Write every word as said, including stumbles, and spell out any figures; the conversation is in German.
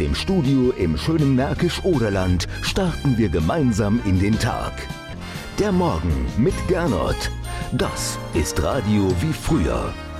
dem Studio im schönen Märkisch-Oderland starten wir gemeinsam in den Tag. Der Morgen mit Gernot. Das ist Radio wie früher.